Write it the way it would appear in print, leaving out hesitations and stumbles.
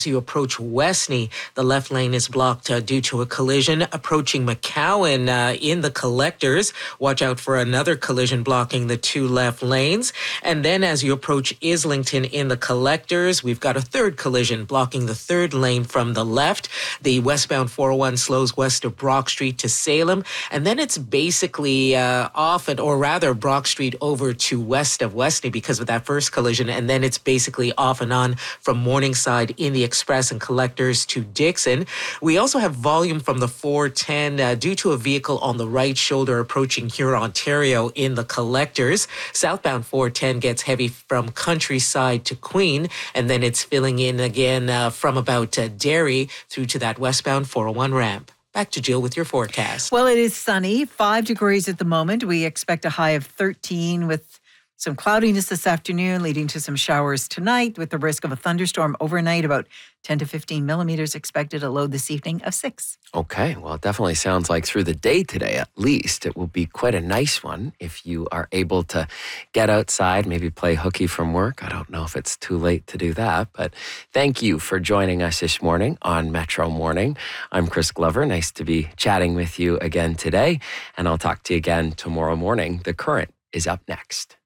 As you approach Westney, the left lane is blocked due to a collision. Approaching McCowan in the collectors, watch out for another collision blocking the two left lanes. And then as you approach Islington in the collectors, we've got a third collision blocking the third lane from the left. The westbound 401 slows west of Brock Street to Salem. And then it's basically Brock Street over to west of Westney because of that first collision. And then it's basically off and on from Morningside in the Express and collectors to Dixon. We also have volume from the 410 due to a vehicle on the right shoulder approaching Huron, Ontario in the collectors. Southbound 410 gets heavy from Countryside to Queen, and then it's filling in again from about Derry through to that westbound 401 ramp. Back to Jill with your forecast. Well, it is sunny, 5 degrees at the moment. We expect a high of 13 with some cloudiness this afternoon, leading to some showers tonight with the risk of a thunderstorm overnight. About 10 to 15 millimeters expected. A low this evening of 6. Okay, well, it definitely sounds like through the day today, at least, it will be quite a nice one if you are able to get outside, maybe play hooky from work. I don't know if it's too late to do that, but thank you for joining us this morning on Metro Morning. I'm Chris Glover. Nice to be chatting with you again today, and I'll talk to you again tomorrow morning. The Current is up next.